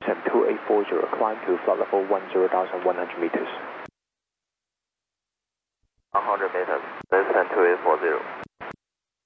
2840, climb to flight level 10,100 meters. 100 meters, less than 2840.